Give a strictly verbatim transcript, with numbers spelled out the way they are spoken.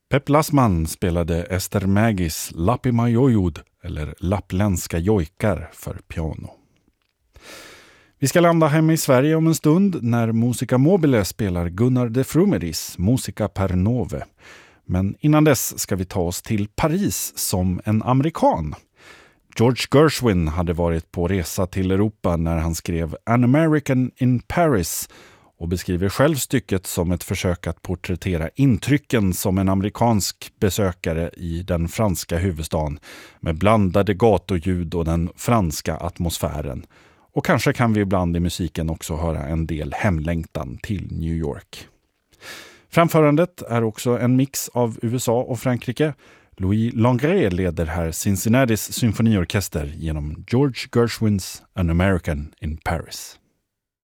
Pep Lassman spelade Ester Mägis Lappimajojud eller Lappländska jojkar för piano. Vi ska landa hemma i Sverige om en stund när Musica Mobile spelar Gunnar de Frumeris Musica per Nove. Men innan dess ska vi ta oss till Paris som en amerikan. George Gershwin hade varit på resa till Europa när han skrev An American in Paris och beskriver själv stycket som ett försök att porträttera intrycken som en amerikansk besökare i den franska huvudstaden med blandade gatuljud och den franska atmosfären. Och kanske kan vi ibland i musiken också höra en del hemlängtan till New York. Framförandet är också en mix av U S A och Frankrike. Louis Langrée leder här Cincinnatis symfoniorkester genom George Gershwins An American in Paris.